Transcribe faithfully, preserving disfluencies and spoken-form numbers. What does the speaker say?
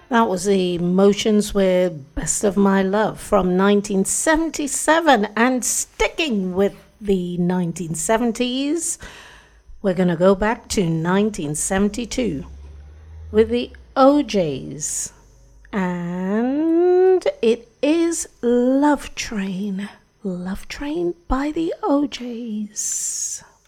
That was the Emotions with Best of My Love from nineteen seventy-seven. And sticking with the nineteen seventies, we're going to go back to nineteen seventy-two with the O Js. And it is Love Train. Love Train by the O Js.